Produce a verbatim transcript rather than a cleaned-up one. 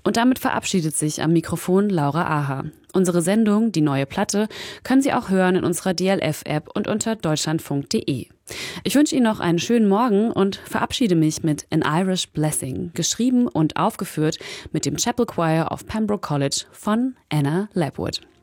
Und damit verabschiedet sich am Mikrofon Laura Aha. Unsere Sendung, die neue Platte, können Sie auch hören in unserer D L F-App und unter deutschlandfunk punkt de. Ich wünsche Ihnen noch einen schönen Morgen und verabschiede mich mit An Irish Blessing, geschrieben und aufgeführt mit dem Chapel Choir of Pembroke College von Anna Lapwood.